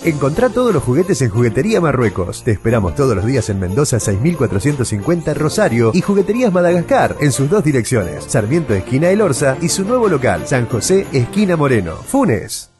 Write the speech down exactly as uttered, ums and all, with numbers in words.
Encontrá todos los juguetes en Juguetería Marruecos. Te esperamos todos los días en Mendoza seis mil cuatrocientos cincuenta Rosario y Jugueterías Madagascar en sus dos direcciones, Sarmiento esquina El Orza y su nuevo local, San José esquina Moreno. Funes.